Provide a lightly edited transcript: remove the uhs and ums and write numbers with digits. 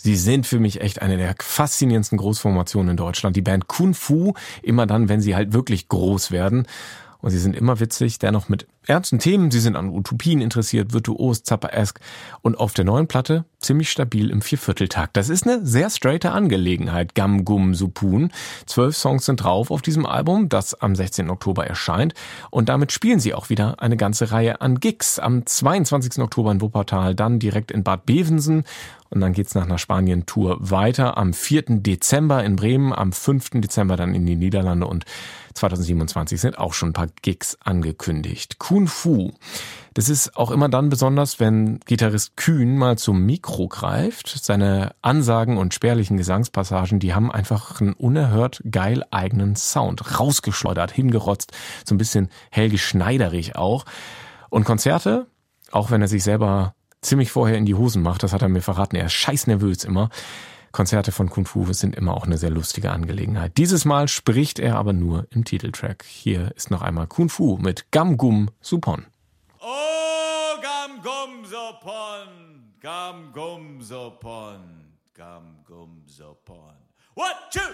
Sie sind für mich echt eine der faszinierendsten Großformationen in Deutschland. Die Band Kung Fu, immer dann, wenn sie halt wirklich groß werden. Und sie sind immer witzig, dennoch mit ernsten Themen. Sie sind an Utopien interessiert, virtuos, zapperesk und auf der neuen Platte ziemlich stabil im Viervierteltakt. Das ist eine sehr straighte Angelegenheit, Gam Gum Supun. 12 Songs sind drauf auf diesem Album, das am 16. Oktober erscheint. Und damit spielen sie auch wieder eine ganze Reihe an Gigs. Am 22. Oktober in Wuppertal, dann direkt in Bad Bevensen. Und dann geht's nach einer Spanien-Tour weiter. Am 4. Dezember in Bremen, am 5. Dezember dann in die Niederlande und 2027 sind auch schon ein paar Gigs angekündigt. Kung Fu. Das ist auch immer dann besonders, wenn Gitarrist Kühn mal zum Mikro greift. Seine Ansagen und spärlichen Gesangspassagen, die haben einfach einen unerhört geil eigenen Sound. Rausgeschleudert, hingerotzt, so ein bisschen Helge Schneiderig auch. Und Konzerte, auch wenn er sich selber ziemlich vorher in die Hosen macht, das hat er mir verraten, er ist scheiß nervös immer. Konzerte von Kung Fu sind immer auch eine sehr lustige Angelegenheit. Dieses Mal spricht er aber nur im Titeltrack. Hier ist noch einmal Kung Fu mit Gam Gum Supon. Oh, Gam Gum Supon, Gam Gum Supon, Gam Gum Supon. 1, 2,